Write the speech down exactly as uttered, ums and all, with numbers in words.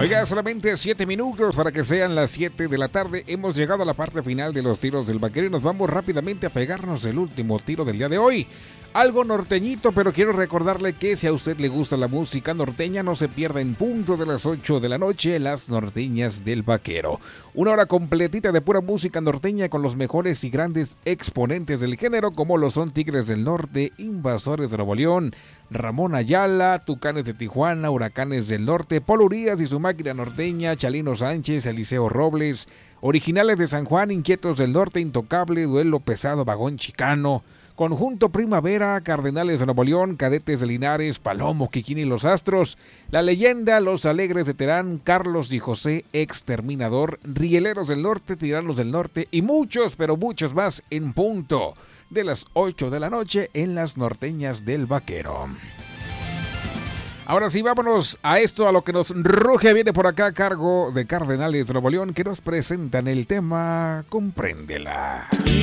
Oiga, solamente siete minutos para que sean las siete de la tarde. Hemos llegado a la parte final de los tiros del vaquero y nos vamos rápidamente a pegarnos el último tiro del día de hoy. Algo norteñito, pero quiero recordarle que si a usted le gusta la música norteña, no se pierda en punto de las ocho de la noche las norteñas del vaquero. Una hora completita de pura música norteña con los mejores y grandes exponentes del género, como lo son Tigres del Norte, Invasores de Nuevo León, Ramón Ayala, Tucanes de Tijuana, Huracanes del Norte, Paul Urias y su máquina norteña, Chalino Sánchez, Eliseo Robles, Originales de San Juan, Inquietos del Norte, Intocable, Duelo Pesado, Vagón Chicano, Conjunto Primavera, Cardenales de Nuevo León, Cadetes de Linares, Palomo, Kikín y Los Astros, La Leyenda, Los Alegres de Terán, Carlos y José, Exterminador, Rieleros del Norte, Tiranos del Norte y muchos, pero muchos más en punto de las ocho de la noche en las norteñas del vaquero. Ahora sí, vámonos a esto, a lo que nos ruge. Viene por acá a cargo de Cardenales de Nuevo León, que nos presentan el tema Compréndela.